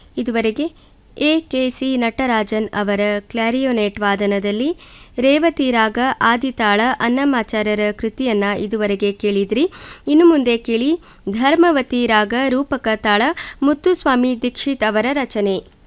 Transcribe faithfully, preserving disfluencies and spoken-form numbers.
ಇದುವರೆಗೆ A K C Natarajan ಅವರ clarinet ವಾದನದಲ್ಲಿ Revathi ರಾಗ ಆದಿತಾಳ ಅನ್ನಮಾಚಾರ್ಯರ ಕೃತಿಯನ್ನು ಇದುವರೆಗೆ ಕೇಳಿದ್ರಿ. ಇನ್ನು ಮುಂದೆ ಕೇಳಿ ಧರ್ಮವತಿ ರಾಗ ರೂಪಕ ತಾಳ ಮುತ್ತುಸ್ವಾಮಿ ದೀಕ್ಷಿತ್ ಅವರ ರಚನೆ.